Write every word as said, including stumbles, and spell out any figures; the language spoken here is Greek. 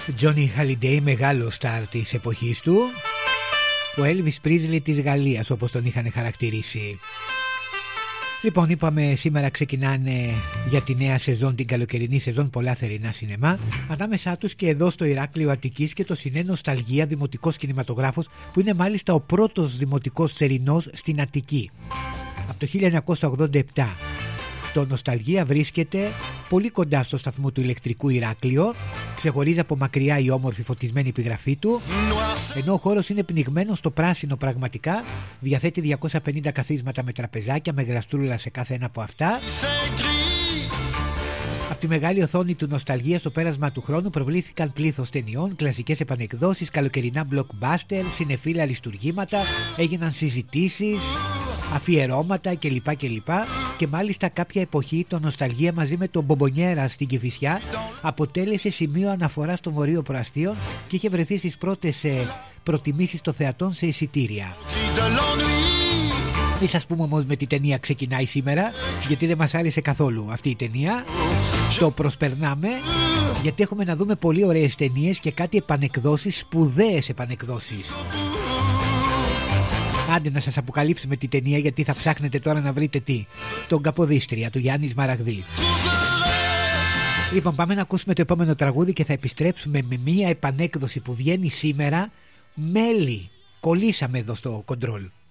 Johnny Hallyday, μεγάλο στάρ της εποχής του. Ο Elvis Presley της Γαλλίας, όπως τον είχαν χαρακτηρίσει. Λοιπόν, είπαμε σήμερα ξεκινάνε για τη νέα σεζόν, την καλοκαιρινή σεζόν, πολλά θερινά σινεμά. Ανάμεσά τους και εδώ στο Ηράκλειο Αττικής και το Σινέ Νοσταλγία, δημοτικός κινηματογράφος, που είναι μάλιστα ο πρώτος δημοτικός θερινός στην Αττική από το χίλια εννιακόσια ογδόντα επτά. Το Νοσταλγία βρίσκεται πολύ κοντά στο σταθμό του ηλεκτρικού Ηράκλειο. Ξεχωρίζει από μακριά η όμορφη φωτισμένη επιγραφή του. Ενώ ο χώρος είναι πνιγμένος στο πράσινο πραγματικά. Διαθέτει διακόσια πενήντα καθίσματα με τραπεζάκια, με γλαστρούλα σε κάθε ένα από αυτά. Από τη μεγάλη οθόνη του Νοσταλγία στο πέρασμα του χρόνου προβλήθηκαν πλήθος ταινιών, κλασικές επανεκδόσεις, καλοκαιρινά blockbuster, συνεφίλα λειτουργήματα, έγιναν συζητήσεις, αφιερώματα κλπ. κλπ. Και μάλιστα κάποια εποχή το Νοσταλγία μαζί με τον Μπομπονιέρα στην Κηφισιά αποτέλεσε σημείο αναφοράς των βορείων προαστίων και είχε βρεθεί στις πρώτες ε, προτιμήσεις των θεατών σε εισιτήρια. Μην σας πούμε όμως με τι ταινία ξεκινάει σήμερα, γιατί δεν μας άρεσε καθόλου αυτή η ταινία. Το προσπερνάμε, γιατί έχουμε να δούμε πολύ ωραίες ταινίες και κάτι επανεκδόσεις, σπουδαίες επανεκδόσεις. Άντε να σας αποκαλύψουμε τη ταινία, γιατί θα ψάχνετε τώρα να βρείτε τι. Τον Καποδίστρια του Γιάννη Σμαραγδί. Λοιπόν, πάμε να ακούσουμε το επόμενο τραγούδι και θα επιστρέψουμε με μία επανέκδοση που βγαίνει σήμερα. Μέλη, κολλήσαμε εδώ στο κοντρόλ.